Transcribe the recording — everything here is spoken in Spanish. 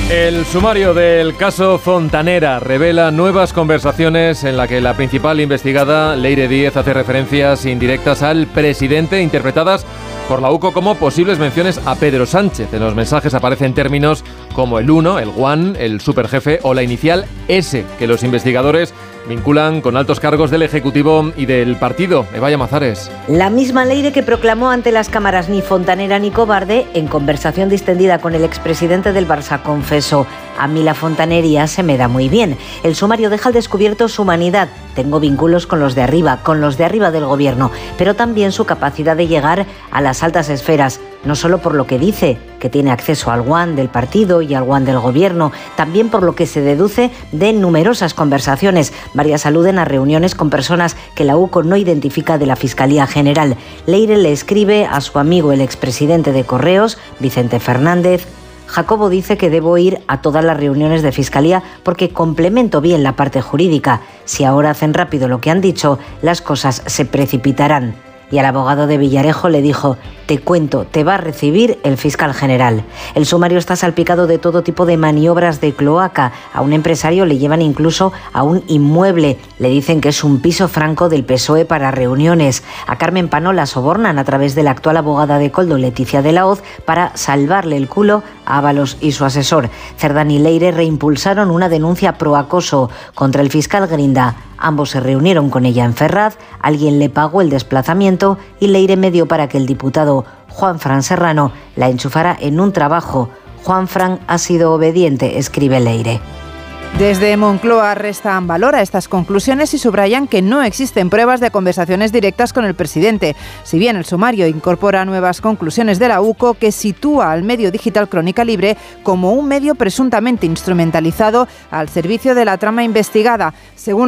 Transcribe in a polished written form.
El sumario del caso Fontanera revela nuevas conversaciones en las que la principal investigada, Leire Díez, hace referencias indirectas al presidente, interpretadas por la UCO como posibles menciones a Pedro Sánchez. En los mensajes aparecen términos como el 1, el Juan, el superjefe o la inicial S, que los investigadores vinculan con altos cargos del Ejecutivo y del partido. Eva Llamazares. La misma Leire que proclamó ante las cámaras ni fontanera ni cobarde, en conversación distendida con el expresidente del Barça, confesó: a mí la fontanería se me da muy bien. El sumario deja al descubierto su humanidad. Tengo vínculos con los de arriba del gobierno, pero también su capacidad de llegar a las altas esferas, no solo por lo que dice, que tiene acceso al One del partido y al One del gobierno, también por lo que se deduce de numerosas conversaciones. Varias aluden a reuniones con personas que la UCO no identifica de la Fiscalía General. Leire le escribe a su amigo el expresidente de Correos, Vicente Fernández: Jacobo dice que debo ir a todas las reuniones de Fiscalía porque complemento bien la parte jurídica. Si ahora hacen rápido lo que han dicho, las cosas se precipitarán. Y al abogado de Villarejo le dijo: te cuento, te va a recibir el fiscal general. El sumario está salpicado de todo tipo de maniobras de cloaca. A un empresario le llevan incluso a un inmueble. Le dicen que es un piso franco del PSOE para reuniones. A Carmen Pano la sobornan a través de la actual abogada de Koldo, Leticia de la Hoz, para salvarle el culo a Ábalos y su asesor. Cerdán y Leire reimpulsaron una denuncia pro acoso contra el fiscal Grinda. Ambos se reunieron con ella en Ferraz, alguien le pagó el desplazamiento y Leire medió para que el diputado Juanfran Serrano la enchufara en un trabajo. Juanfran ha sido obediente, escribe Leire. Desde Moncloa restan valor a estas conclusiones y subrayan que no existen pruebas de conversaciones directas con el presidente. Si bien el sumario incorpora nuevas conclusiones de la UCO que sitúa al medio digital Crónica Libre como un medio presuntamente instrumentalizado al servicio de la trama investigada. Según